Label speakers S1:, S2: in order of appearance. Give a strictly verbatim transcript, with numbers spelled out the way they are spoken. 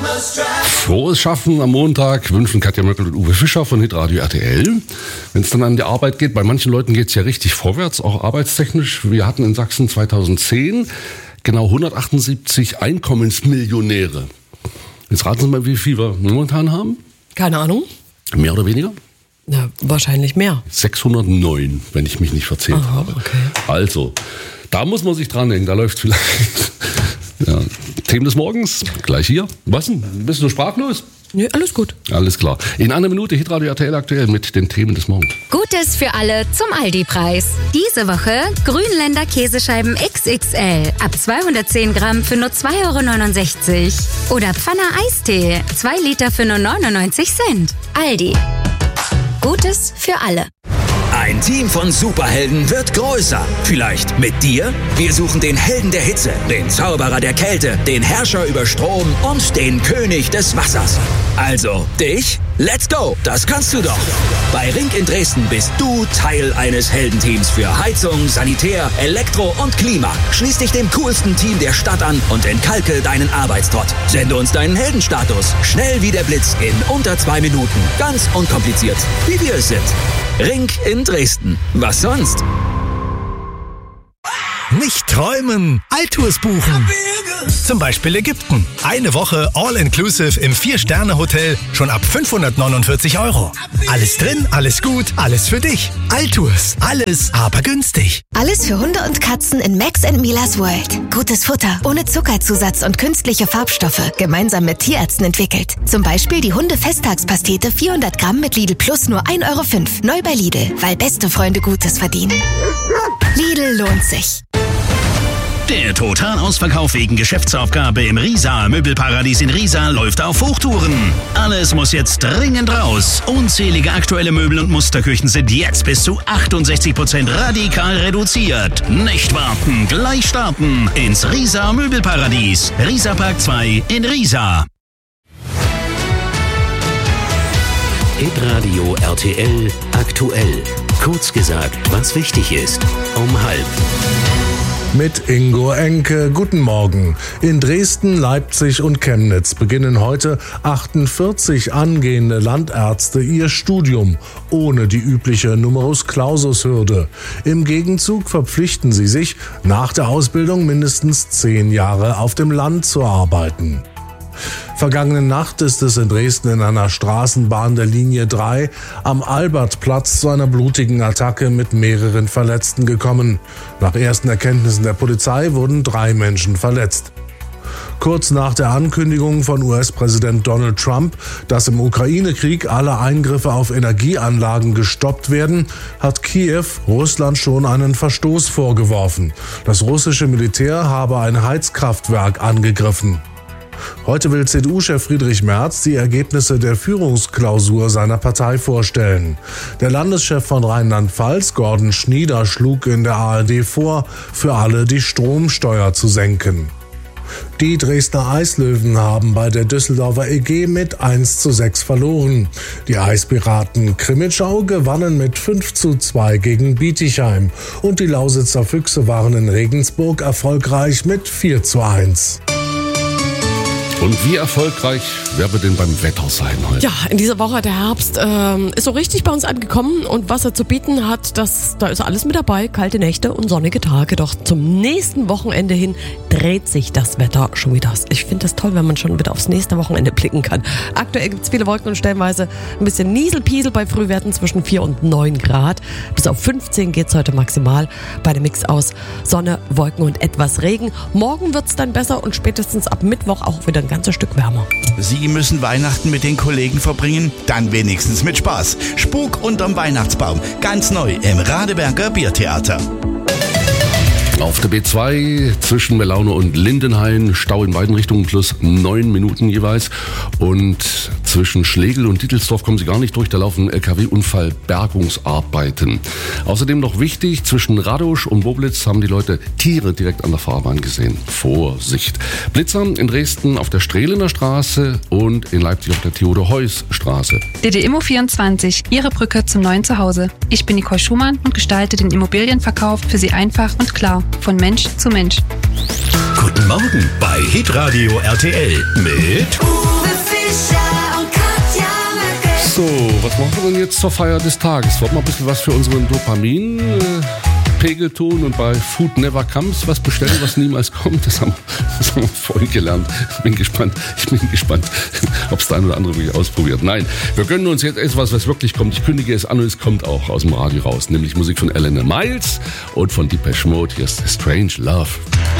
S1: Frohes Schaffen am Montag wünschen Katja Möckel und Uwe Fischer von Hitradio R T L. Wenn es dann an die Arbeit geht, bei manchen Leuten geht es ja richtig vorwärts, auch arbeitstechnisch. Wir hatten in Sachsen zweitausendzehn genau hundertachtundsiebzig Einkommensmillionäre. Jetzt raten Sie mal, wie viel wir momentan haben?
S2: Keine Ahnung.
S1: Mehr oder weniger?
S2: Ja, wahrscheinlich mehr.
S1: sechshundertneun, wenn ich mich nicht verzählt
S2: Aha,
S1: habe.
S2: Okay.
S1: Also, da muss man sich dran denken, da läuft vielleicht. Ja. Themen des Morgens, gleich hier. Was denn? Bist du sprachlos?
S2: Nee, alles gut.
S1: Alles klar. In einer Minute Hitradio R T L aktuell mit den Themen des Morgens.
S3: Gutes für alle zum Aldi-Preis. Diese Woche Grünländer Käsescheiben X X L ab zweihundertzehn Gramm für nur zwei Euro neunundsechzig. Oder Pfanner Eistee, zwei Liter für nur neunundneunzig Cent. Aldi. Gutes für alle.
S4: Ein Team von Superhelden wird größer. Vielleicht mit dir? Wir suchen den Helden der Hitze, den Zauberer der Kälte, den Herrscher über Strom und den König des Wassers. Also, dich? Let's go! Das kannst du doch! Bei Rink in Dresden bist du Teil eines Heldenteams für Heizung, Sanitär, Elektro und Klima. Schließ dich dem coolsten Team der Stadt an und entkalke deinen Arbeitstrott. Sende uns deinen Heldenstatus. Schnell wie der Blitz in unter zwei Minuten. Ganz unkompliziert, wie wir es sind. Rink in Dresden. Was sonst?
S5: Nicht träumen, Alltours buchen. Zum Beispiel Ägypten. Eine Woche All-Inclusive im Vier-Sterne-Hotel schon ab fünfhundertneunundvierzig Euro. Alles drin, alles gut, alles für dich. Alltours, alles aber günstig.
S6: Alles für Hunde und Katzen in Max and Milas World. Gutes Futter, ohne Zuckerzusatz und künstliche Farbstoffe. Gemeinsam mit Tierärzten entwickelt. Zum Beispiel die Hunde-Festtagspastete vierhundert Gramm mit Lidl Plus nur ein Euro fünf. Neu bei Lidl, weil beste Freunde Gutes verdienen. Lidl lohnt sich.
S7: Der Totalausverkauf wegen Geschäftsaufgabe im Risa Möbelparadies in Riesa läuft auf Hochtouren. Alles muss jetzt dringend raus. Unzählige aktuelle Möbel und Musterküchen sind jetzt bis zu achtundsechzig Prozent radikal reduziert. Nicht warten, gleich starten ins Risa Möbelparadies. Riesa Park zwei in Riesa.
S8: Hitradio R T L aktuell. Kurz gesagt, was wichtig ist. Um halb.
S9: Mit Ingo Enke. Guten Morgen. In Dresden, Leipzig und Chemnitz beginnen heute achtundvierzig angehende Landärzte ihr Studium ohne die übliche Numerus-Clausus-Hürde. Im Gegenzug verpflichten sie sich, nach der Ausbildung mindestens zehn Jahre auf dem Land zu arbeiten. Vergangene Nacht ist es in Dresden in einer Straßenbahn der Linie drei am Albertplatz zu einer blutigen Attacke mit mehreren Verletzten gekommen. Nach ersten Erkenntnissen der Polizei wurden drei Menschen verletzt. Kurz nach der Ankündigung von U S-Präsident Donald Trump, dass im Ukraine-Krieg alle Eingriffe auf Energieanlagen gestoppt werden, hat Kiew Russland schon einen Verstoß vorgeworfen. Das russische Militär habe ein Heizkraftwerk angegriffen. Heute will C D U-Chef Friedrich Merz die Ergebnisse der Führungsklausur seiner Partei vorstellen. Der Landeschef von Rheinland-Pfalz, Gordon Schnieder, schlug in der A R D vor, für alle die Stromsteuer zu senken. Die Dresdner Eislöwen haben bei der Düsseldorfer E G mit eins zu sechs verloren. Die Eispiraten Krimitschau gewannen mit fünf zu zwei gegen Bietigheim. Und die Lausitzer Füchse waren in Regensburg erfolgreich mit vier zu eins.
S1: Und wie erfolgreich werden wir denn beim Wetter sein heute?
S2: Ja, in dieser Woche der Herbst ähm, ist so richtig bei uns angekommen und was er zu bieten hat, das, da ist alles mit dabei. Kalte Nächte und sonnige Tage. Doch zum nächsten Wochenende hin dreht sich das Wetter schon wieder. Ich finde das toll, wenn man schon wieder aufs nächste Wochenende blicken kann. Aktuell gibt es viele Wolken und stellenweise ein bisschen Nieselpiesel bei Frühwerten zwischen vier und neun Grad. Bis auf fünfzehn geht es heute maximal bei dem Mix aus Sonne, Wolken und etwas Regen. Morgen wird es dann besser und spätestens ab Mittwoch auch wieder ein ganzes Stück wärmer.
S10: Sie müssen Weihnachten mit den Kollegen verbringen? Dann wenigstens mit Spaß. Spuk unterm Weihnachtsbaum. Ganz neu im Radeberger Biertheater.
S1: Auf der B zwei zwischen Melaune und Lindenhain, Stau in beiden Richtungen plus neun Minuten jeweils. Und zwischen Schlegel und Dittelsdorf kommen Sie gar nicht durch, da laufen L K W-Unfallbergungsarbeiten. Außerdem noch wichtig, zwischen Radosch und Boblitz haben die Leute Tiere direkt an der Fahrbahn gesehen. Vorsicht! Blitzer in Dresden auf der Strehlener Straße und in Leipzig auf der Theodor-Heuss-Straße.
S11: D D Immo vierundzwanzig, Ihre Brücke zum neuen Zuhause. Ich bin Nicole Schumann und gestalte den Immobilienverkauf für Sie einfach und klar. Von Mensch zu Mensch.
S8: Guten Morgen bei Hitradio R T L mit
S12: Fischer und Katja Möcke.
S1: So, was machen wir denn jetzt zur Feier des Tages? Wollen wir ein bisschen was für unseren Dopamin-Pegel tun und bei Food Never Comes was bestellen, was niemals kommt? Das haben, das haben wir vorhin gelernt. Ich bin gespannt, ich bin gespannt, ob es der eine oder andere wirklich ausprobiert. Nein, wir gönnen uns jetzt etwas, was wirklich kommt. Ich kündige es an und es kommt auch aus dem Radio raus, nämlich Musik von Alan Miles und von Depeche Mode. Hier ist Strange Love.